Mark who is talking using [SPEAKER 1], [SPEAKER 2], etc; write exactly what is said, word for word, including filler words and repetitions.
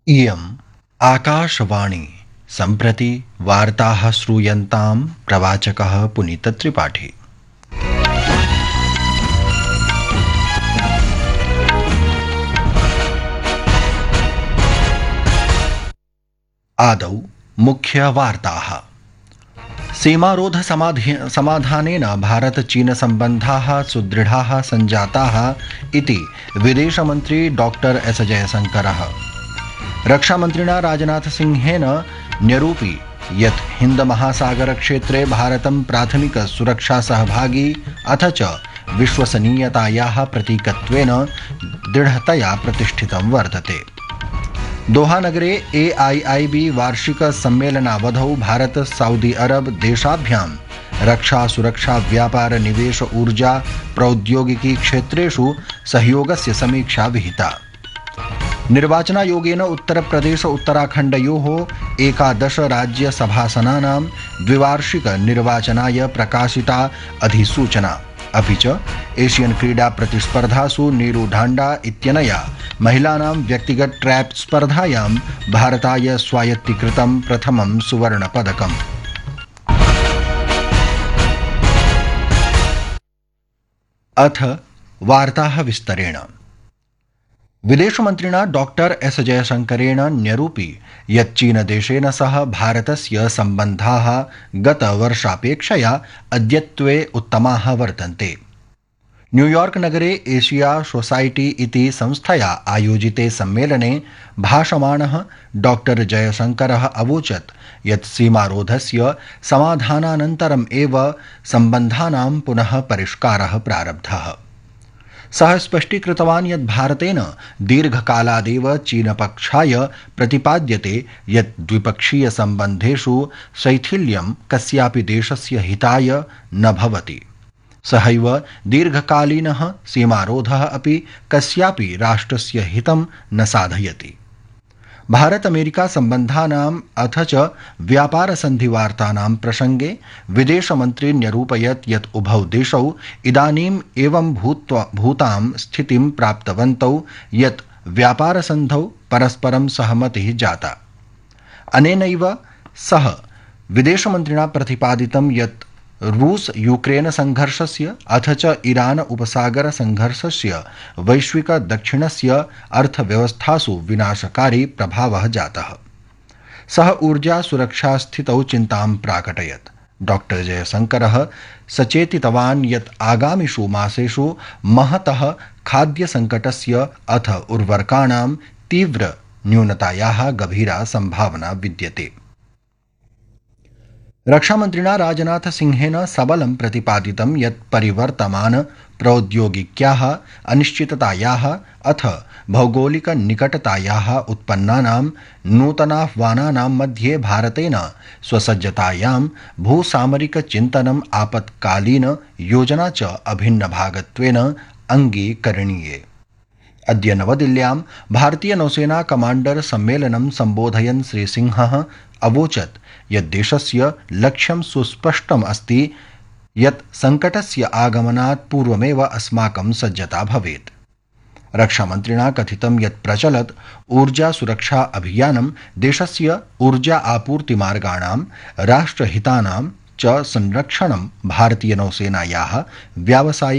[SPEAKER 1] इयम् आकाशवाणी सम्प्रति वार्ताः श्रूयन्तां प्रवाचकः पुनीतत्रिपाठी। आदौ मुख्यवार्ताः। सीमारोध समाधानेन भारत चीन सम्बन्धाः सुदृढाः सञ्जाताः इति विदेशमन्त्री डॉक्टर एस जयशंकरः रक्षामन्त्रिणा राजनाथ सिंहेन न्यरूपि यत् हिन्द महासागर क्षेत्रे भारतं प्राथमिक सुरक्षा सहभागी अथ च विश्वसनीयतायाः प्रतीकत्वेन दृढतया प्रतिष्ठितं वर्तते। दोहा नगरे ए आई आई बी वार्षिक सम्मेलनावधौ भारत सऊदी अरब देशाभ्यां रक्षा सुरक्षा व्यापार निवेश ऊर्जा प्रौद्योगिकी क्षेत्रेषु सहयोगस्य समीक्षा विहिता। निर्वाचनायोगेन उत्तर प्रदेश उत्तराखण्डयोः एकादश राज्यसभासनानां द्विवार्षिक निर्वाचनाय प्रकाशिता अधिसूचना। अपि च एशियन क्रीडा प्रतिस्पर्धासु नीरू ढाण्डा इत्यनया महिलानां व्यक्तिगत ट्रैप स्पर्धायां भारताय स्वायत्तीकृतं प्रथमं सुवर्णपदकम्। अथ वार्ताः विस्तरेण। विदेशमन्त्रिणा डॉक्टर एस जयशंकरेण न्यरूपि यत् चीनदेशेन सह भारतस्य सम्बन्धाः गतवर्षापेक्षया अद्यत्वे उत्तमाः वर्तन्ते। न्यूयॉर्क नगरे एशिया सोसाइटी इति संस्थया आयोजिते सम्मेलने भाषमाणः डॉक्टर जयशंकरः अवोचत् यत् सीमारोधस्य समाधानानन्तरम् एव सम्बन्धानां पुनः परिष्कारः प्रारब्धः। सः स्पष्टीकृतवान् यत् भारतेन दीर्घकालादेव चीनपक्षाय प्रतिपाद्यते यत् द्विपक्षीय सम्बन्धेषु शैथिल्यं कस्यापि देशस्य हिताय न भवति। सहैव दीर्घकालीनः सीमारोधः अपि कस्यापि राष्ट्रस्य हितं न साधयति। भारत अमेरिका सम्बन्धानाम् अथ च व्यापार सन्धिवार्तानां प्रसंगे विदेशमन्त्री न्यरूपयत् यत् उभौ देशौ इदानीम् एवं भूत्वा भूतां स्थितिं प्राप्तवन्तौ यत् व्यापार सन्धौ परस्परं सहमतिः जाता। अनेनैव सह विदेशमन्त्रिणा प्रतिपादितं यत् रूस यूक्रेन संघर्षस्य अथ च ईरान उपसागर संघर्षस्य वैश्विक दक्षिणस्य अर्थव्यवस्थासु विनाशकारी प्रभावः जातः। सः ऊर्जा सुरक्षा स्थितौ चिन्तां प्राकटयत्। डॉक्टर जयशंकरः सचेतितवान् यत् आगामिषु मासेषु महतः खाद्य संकटस्य अथ उर्वरकाणां तीव्र न्यूनतायाः गभीरा संभावना विद्यते। रक्षामन्त्रिणा राजनाथ सिंहेन सबलं प्रतिपादितं यत् परिवर्तमान प्रौद्योगिक्याः अनिश्चिततायाः अथ भौगोलिक निकटतायाः उत्पन्नानां नूतनाह्वानानां मध्ये भारतेन स्वसज्जतायां भूसामरिक चिन्तनम् आपत्कालीन योजना च अभिन्नभागत्वेन अङ्गीकरणीये। अद्य नवदिल्ल्यां भारतीय नौसेना कमाण्डर सम्मेलनं सम्बोधयन् श्री सिंहः अवोचत् यत् देशस्य लक्ष्यं सुस्पष्टम् अस्ति यत् संकटस्य आगमनात् पूर्वमेव अस्माकं सज्जता भवेत्। रक्षामन्त्रिणा कथितं यत् प्रचलत् ऊर्जा सुरक्षा अभियानं देशस्य ऊर्जा आपूर्तिमार्गाणां राष्ट्रहितानां च संरक्षणं भारतीय नौसेनायाः व्यावसायिक